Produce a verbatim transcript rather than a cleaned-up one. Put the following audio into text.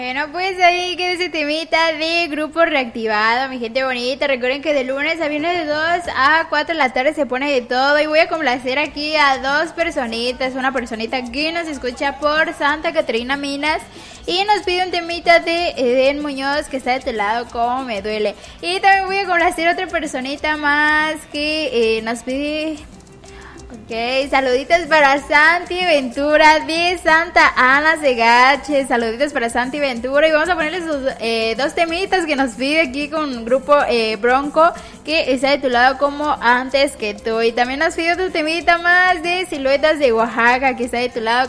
Bueno, pues ahí queda ese temita de Grupo Reactivado, mi gente bonita. Recuerden que de lunes a viernes de dos a cuatro de la tarde se pone de todo. Y voy a complacer aquí a dos personitas. Una personita que nos escucha por Santa Catarina, Minas, y nos pide un temita de Eden Muñoz, que está de tu lado, como me duele. Y también voy a complacer a otra personita más que eh, nos pide... Ok, saluditos para Santi Ventura de Santa Ana Segache. Saluditos para Santi Ventura. Y vamos a ponerle sus eh, dos temitas que nos pide aquí con un grupo eh, Bronco, que está de tu lado como Antes que tú. Y también nos pide otro temita más de Siluetas de Oaxaca, que está de tu lado